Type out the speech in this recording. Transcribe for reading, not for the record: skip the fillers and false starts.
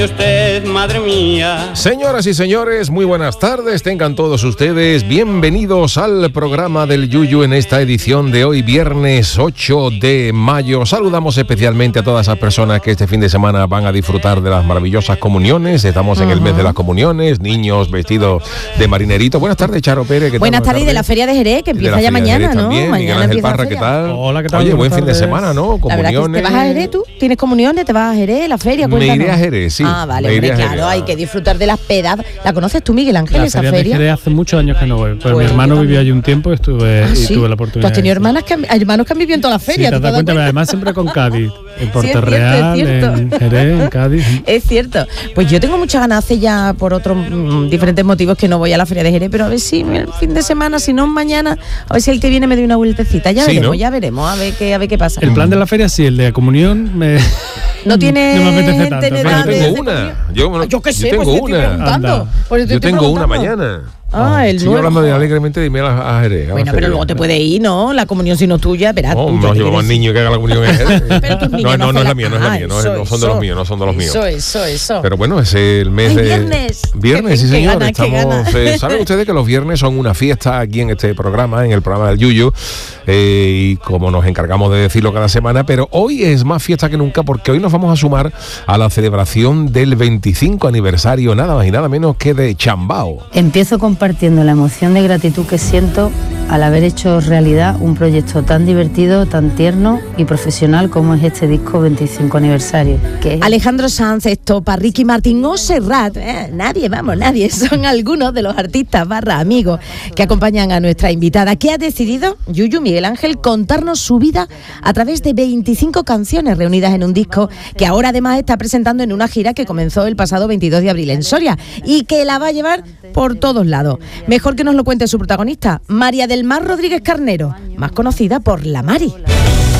Usted, madre mía. Señoras y señores, muy buenas tardes, tengan todos ustedes bienvenidos al programa del Yuyu en esta edición de hoy, viernes 8 de mayo. Saludamos especialmente a todas esas personas que este fin de semana van a disfrutar de las maravillosas comuniones. Estamos en el mes de las comuniones, niños vestidos de marinerito. Buenas tardes, Charo Pérez. Buenas tardes, de la Feria de Jerez, que empieza ya mañana, ¿no? También, Miguel Ángel Parra, ¿qué tal? Hola, ¿qué tal? Oye, buen fin de semana, ¿no? Comuniones. ¿Te vas a Jerez tú? ¿Tienes comuniones? ¿Te vas a Jerez? ¿La feria? Cuéntanos. Me iré a Jerez, sí. Ah, vale, hombre, claro, hay que disfrutar de las pedas. ¿La conoces tú, Miguel Ángel, esa feria? La feria de Jerez hace muchos años que no voy, pero mi hermano vivió allí un tiempo y tuve la oportunidad. ¿Tú has tenido hermanos que han vivido en todas las ferias? Sí, te das cuenta, además siempre con Cádiz, en Porterreal, en Jerez, en Cádiz. Es cierto. Pues yo tengo muchas ganas, hace ya por otros diferentes motivos que no voy a la feria de Jerez, pero a ver si el fin de semana, si no mañana, a ver si el que viene me doy una vueltecita. Ya veremos, ¿no? Ya veremos, a ver qué pasa. El plan de la feria sí, el de la comunión no tiene no me apetece tanto. Yo tengo una. Yo tengo una mañana. El sigo hablando de alegremente de irme a Jerez. Bueno, pero luego te puede ir, ¿no? La comunión si no es tuya, verás. No, nos llevamos niños que haga la comunión en Jerez. No es la mía, no son de los míos. Eso. Pero bueno, es el mes de... Viernes, sí señor. Saben ustedes que los viernes son una fiesta aquí en este programa, en el programa del Yuyu, y como nos encargamos de decirlo cada semana, pero hoy es más fiesta que nunca porque hoy nos vamos a sumar a la celebración del 25 aniversario, nada más y nada menos que de Chambao. Empiezo compartiendo la emoción de gratitud que siento al haber hecho realidad un proyecto tan divertido, tan tierno y profesional como es este disco 25 aniversario. Alejandro Sanz, Estopa, Ricky Martin o Serrat, nadie, son algunos de los artistas amigos que acompañan a nuestra invitada, que ha decidido, Yuyu, Miguel Ángel, contarnos su vida a través de 25 canciones reunidas en un disco que ahora además está presentando en una gira que comenzó el pasado 22 de abril en Soria y que la va a llevar por todos lados. Mejor que nos lo cuente su protagonista, María del Mar Rodríguez Carnero, más conocida por La Mari.